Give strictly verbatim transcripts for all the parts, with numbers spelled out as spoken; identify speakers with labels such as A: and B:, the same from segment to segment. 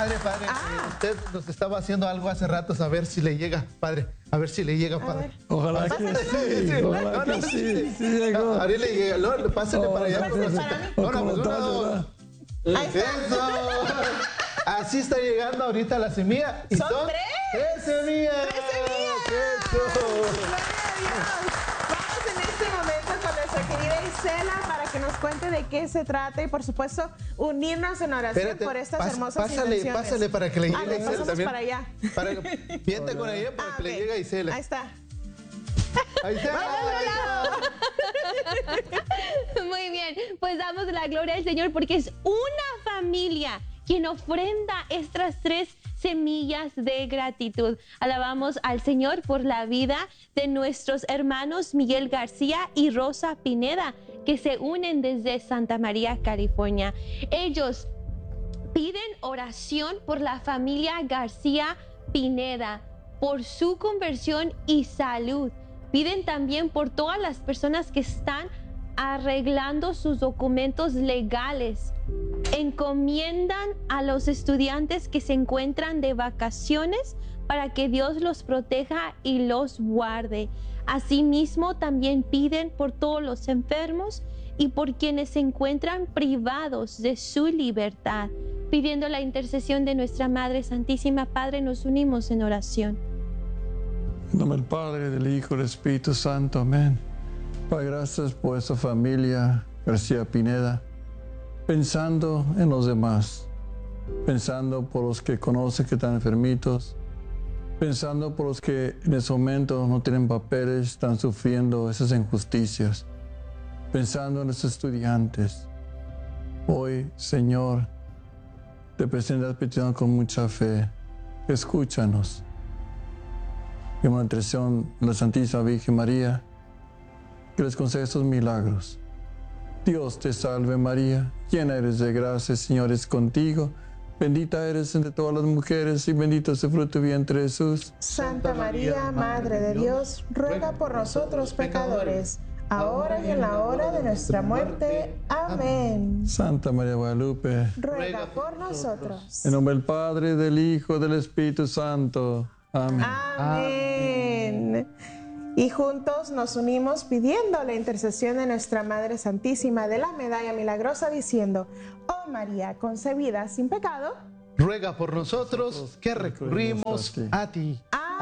A: Padre, padre,
B: Ah.
A: eh, usted nos estaba haciendo algo hace rato, a ver si le llega, padre. A ver si le llega, padre.
C: Ojalá que sí, ojalá que sí, sí llegó.
A: A ver, le llega. No, pásale
C: Oh,
A: para allá.
C: pásale
A: por-
B: para mí.
A: No, no,
C: Como
A: pues,
C: tal,
A: una,
C: ¿verdad?
A: dos.
B: Ahí está.
A: Eso. Así está llegando ahorita la semilla. Y
B: Son
A: son
B: tres.
A: tres semillas.
B: ¡Tres semillas!
A: Eso.
B: ¡Gloria a Dios! Vamos en este momento con nuestra querida Isela para que nos cuente de qué se trata y, por supuesto, unirnos en oración
A: Espérate,
B: por estas
A: pas-
B: hermosas
A: pásale,
B: intenciones.
A: pásale para que le llegue
B: Ah,
A: a
B: le
A: Isela
B: pasamos
A: también.
B: para allá.
A: Para que mienta con ella para
B: Ah,
A: que le
B: ok.
A: llegue a Isela.
B: Ahí está.
A: Ahí está.
D: Muy bien, pues damos la gloria al Señor porque es una familia quien ofrenda estas tres semillas de gratitud. Alabamos al Señor por la vida de nuestros hermanos Miguel García y Rosa Pineda, que se unen desde Santa María, California. Ellos piden oración por la familia García Pineda, por su conversión y salud. Piden también por todas las personas que están arreglando sus documentos legales. Encomiendan a los estudiantes que se encuentran de vacaciones para que Dios los proteja y los guarde. Asimismo, también piden por todos los enfermos y por quienes se encuentran privados de su libertad. Pidiendo la intercesión de nuestra Madre Santísima, Padre, nos unimos en oración.
C: En nombre del Padre, del Hijo y del Espíritu Santo. Amén. Padre, gracias por esta familia García Pineda, pensando en los demás, pensando por los que conocen que están enfermitos, pensando por los que en ese momento no tienen papeles, están sufriendo esas injusticias, pensando en los estudiantes. Hoy, Señor, te presentas petición con mucha fe. Escúchanos. Y en la intercesión de la Santísima Virgen María, que les conceda estos milagros. Dios te salve María, llena eres de gracia, el Señor es contigo. Bendita eres entre todas las mujeres y bendito es el fruto de tu vientre, Jesús.
B: Santa María, Madre de Dios, ruega por nosotros pecadores, ahora y en la hora de nuestra muerte. Amén.
C: Santa María Guadalupe,
B: Ruega por nosotros.
C: en nombre del Padre, del Hijo y del Espíritu Santo. Amén.
B: Amén. Y juntos nos unimos pidiendo la intercesión de nuestra Madre Santísima de la Medalla Milagrosa, diciendo: Oh María, concebida sin pecado.
A: Ruega por nosotros que recurrimos a ti.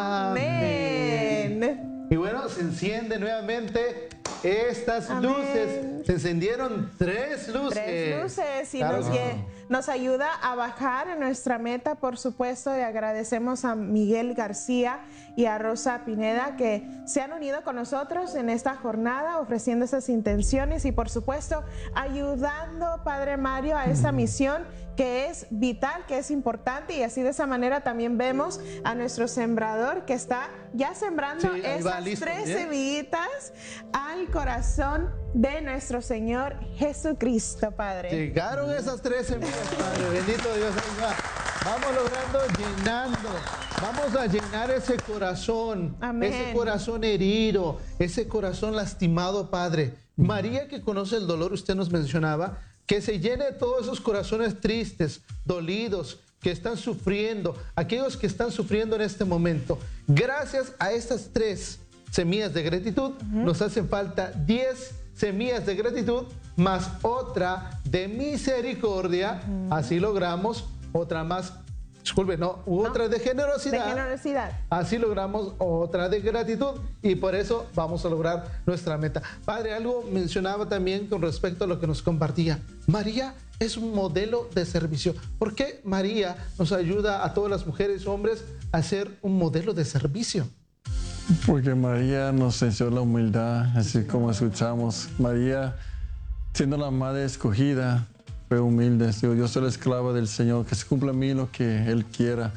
B: Amén.
A: Y bueno, se enciende nuevamente estas
B: Amén.
A: luces. Se encendieron tres luces.
B: Tres luces y
A: Claro
B: nos,
A: que
B: lle-
A: sí.
B: nos ayuda a bajar a nuestra meta, por supuesto, y agradecemos a Miguel García y a Rosa Pineda que se han unido con nosotros en esta jornada ofreciendo esas intenciones y, por supuesto, ayudando, Padre Mario, a esa misión que es vital, que es importante, y así de esa manera también vemos a nuestro sembrador que está ya sembrando
A: Sí, ahí va,
B: esas
A: listo,
B: tres
A: bien.
B: semillitas al corazón de nuestro Señor Jesucristo, Padre.
A: Llegaron esas tres semillas, Padre. Bendito Dios. Ahí va. Vamos logrando, llenando. Vamos a llenar ese corazón.
B: Amén.
A: Ese corazón herido. Ese corazón lastimado, Padre. María, que conoce el dolor, usted nos mencionaba, que se llene de todos esos corazones tristes, dolidos, que están sufriendo, aquellos que están sufriendo en este momento. Gracias a estas tres semillas de gratitud, nos hacen falta diez semillas de gratitud más otra de misericordia. Así logramos otra más, disculpe, no, otra de generosidad.
B: De generosidad.
A: Así logramos otra de gratitud y por eso vamos a lograr nuestra meta. Padre, algo mencionaba también con respecto a lo que nos compartía. María es un modelo de servicio. ¿Por qué María nos ayuda a todas las mujeres y hombres a ser un modelo de servicio?
C: Porque María nos enseñó la humildad, así como escuchamos. María, siendo la madre escogida, fue humilde. Digo, yo soy la esclava del Señor, que se cumpla en mí lo que Él quiera.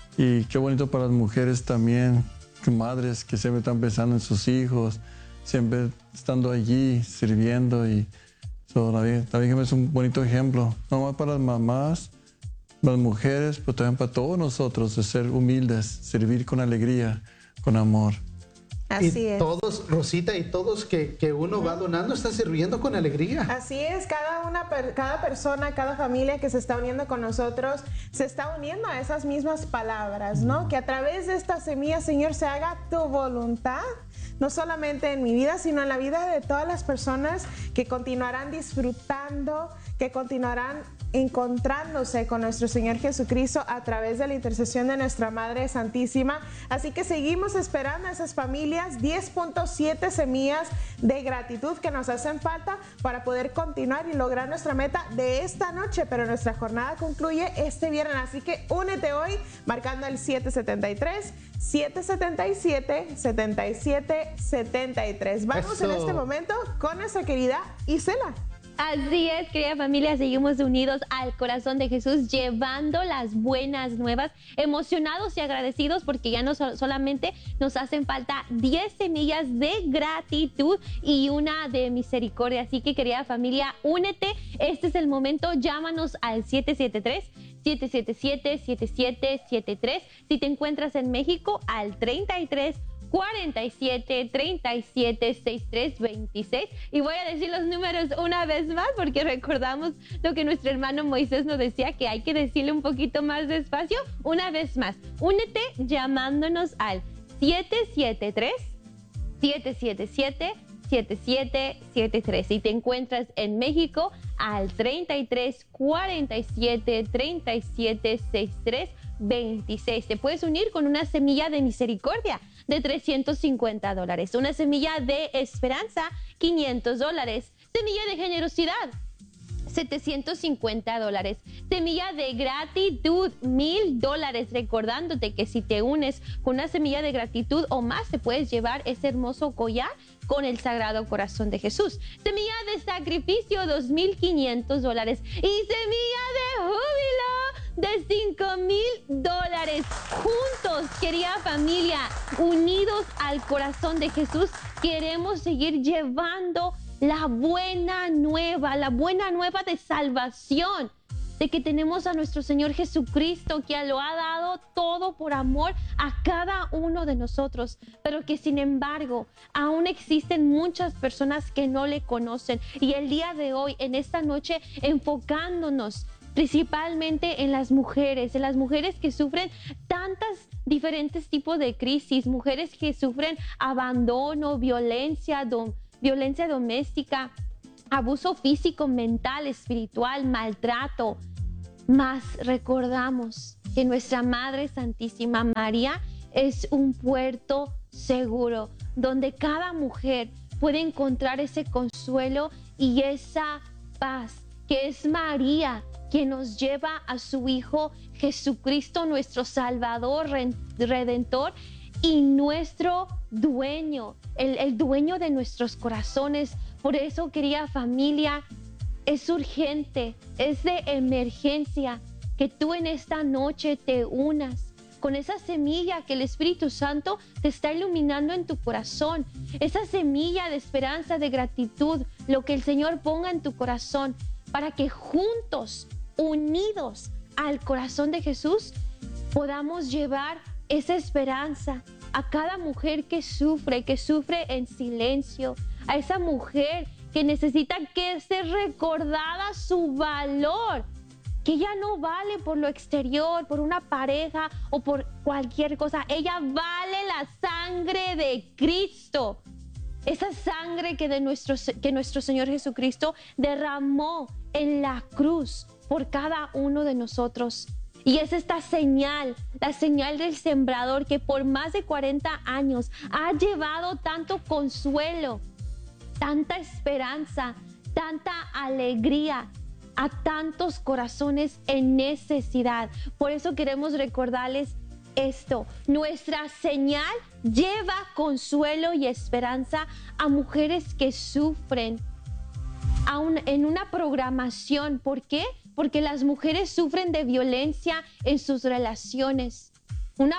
C: Y qué bonito para las mujeres también, madres que siempre están pensando en sus hijos, siempre estando allí, sirviendo. Y so, la, Virgen, la Virgen es un bonito ejemplo, no más para las mamás, las mujeres, pero también para todos nosotros, de ser humildes, servir con alegría, con amor.
B: Así
A: y
B: es.
A: todos, Rosita, y todos que, que uno va donando están sirviendo con alegría.
B: Así es, cada una, cada persona, cada familia que se está uniendo con nosotros, se está uniendo a esas mismas palabras, ¿no? Que a través de esta semilla, Señor, se haga tu voluntad, no solamente en mi vida, sino en la vida de todas las personas que continuarán disfrutando, que continuarán encontrándose con nuestro Señor Jesucristo a través de la intercesión de nuestra Madre Santísima. Así que seguimos esperando a esas familias, diez punto siete semillas de gratitud que nos hacen falta para poder continuar y lograr nuestra meta de esta noche, pero nuestra jornada concluye este viernes, así que únete hoy marcando el siete siete tres, siete siete siete, siete siete siete tres. Vamos
A: Eso.
B: en este momento con nuestra querida Isela.
D: Así es, querida familia, seguimos unidos al corazón de Jesús, llevando las buenas nuevas, emocionados y agradecidos porque ya no so- solamente nos hacen falta diez semillas de gratitud y una de misericordia. Así que, querida familia, únete, este es el momento, llámanos al siete siete tres, siete siete siete, siete siete siete tres. Si te encuentras en México, al treinta y tres, cuarenta y siete, treinta y siete, sesenta y tres, veintiséis. Y voy a decir los números una vez más porque recordamos lo que nuestro hermano Moisés nos decía, que hay que decirle un poquito más despacio. Una vez más, únete llamándonos al siete siete tres, siete siete siete, siete siete siete tres. Si te encuentras en México, al treinta y tres, cuarenta y siete, treinta y siete, sesenta y tres, veintiséis. Te puedes unir con una semilla de misericordia de trescientos cincuenta dólares, una semilla de esperanza, quinientos dólares, semilla de generosidad, setecientos cincuenta dólares, semilla de gratitud, mil dólares, recordándote que si te unes con una semilla de gratitud o más, te puedes llevar ese hermoso collar con el Sagrado Corazón de Jesús, semilla de sacrificio, dos mil quinientos dólares, y semilla de júbilo de cinco mil dólares. Juntos, querida familia, unidos al corazón de Jesús, queremos seguir llevando la buena nueva, la buena nueva de salvación, de que tenemos a nuestro Señor Jesucristo, que lo ha dado todo por amor a cada uno de nosotros, pero que sin embargo aún existen muchas personas que no le conocen. Y el día de hoy, en esta noche, enfocándonos principalmente en las mujeres, en las mujeres que sufren tantas diferentes tipos de crisis, mujeres que sufren abandono, violencia, do, violencia doméstica, abuso físico, mental, espiritual, maltrato. Mas recordamos que nuestra Madre Santísima María es un puerto seguro donde cada mujer puede encontrar ese consuelo y esa paz, que es María quien nos lleva a su Hijo Jesucristo, nuestro Salvador, Redentor y nuestro dueño, el, el dueño de nuestros corazones. Por eso, querida familia, es urgente, es de emergencia que tú en esta noche te unas con esa semilla que el Espíritu Santo te está iluminando en tu corazón, esa semilla de esperanza, de gratitud, lo que el Señor ponga en tu corazón, para que juntos, unidos al corazón de Jesús, podamos llevar esa esperanza a cada mujer que sufre, que sufre en silencio, a esa mujer que necesita que ser recordada su valor, que ella no vale por lo exterior, por una pareja o por cualquier cosa. Ella vale la sangre de Cristo, esa sangre que, de nuestro, que nuestro Señor Jesucristo derramó en la cruz por cada uno de nosotros. Y es esta señal, la señal del sembrador, que por más de cuarenta años ha llevado tanto consuelo, tanta esperanza, tanta alegría a tantos corazones en necesidad. Por eso queremos recordarles esto: nuestra señal lleva consuelo y esperanza a mujeres que sufren, aún en una programación. ¿Por qué? Porque las mujeres sufren de violencia en sus relaciones. Una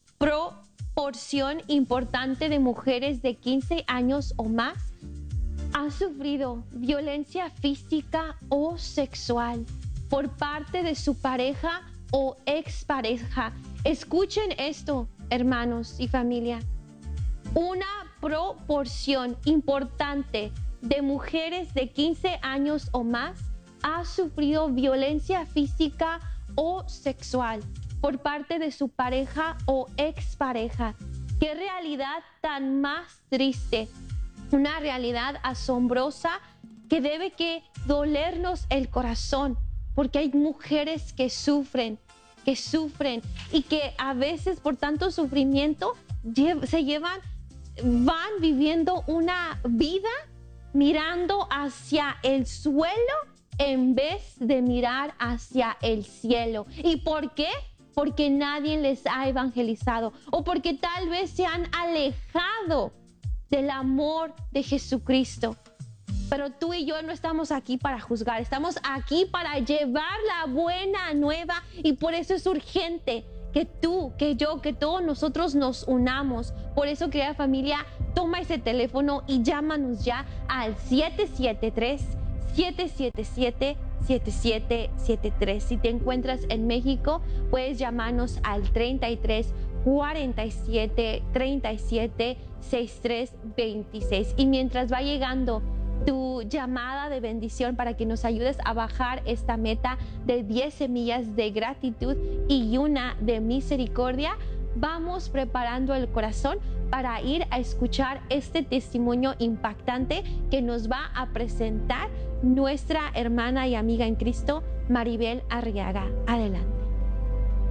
D: proporción importante de mujeres de quince años o más han sufrido violencia física o sexual por parte de su pareja o expareja. Escuchen esto, hermanos y familia. una proporción importante de mujeres de quince años o más ha sufrido violencia física o sexual por parte de su pareja o expareja. Qué realidad tan más triste, una realidad asombrosa que debe que dolernos el corazón, porque hay mujeres que sufren, que sufren y que a veces por tanto sufrimiento se llevan, van viviendo una vida mirando hacia el suelo en vez de mirar hacia el cielo. ¿Y por qué? Porque nadie les ha evangelizado o porque tal vez se han alejado del amor de Jesucristo. Pero tú y yo no estamos aquí para juzgar, estamos aquí para llevar la buena nueva, y por eso es urgente que tú, que yo, que todos nosotros nos unamos. Por eso, querida familia, toma ese teléfono y llámanos ya al siete siete tres, siete siete siete, siete siete siete tres. Si te encuentras en México, puedes llamarnos al treinta y tres, cuarenta y siete, treinta y siete, sesenta y tres veintiséis. Y mientras va llegando tu llamada de bendición para que nos ayudes a bajar esta meta de diez semillas de gratitud y una de misericordia, vamos preparando el corazón para ir a escuchar este testimonio impactante que nos va a presentar nuestra hermana y amiga en Cristo, Maribel Arriaga. Adelante.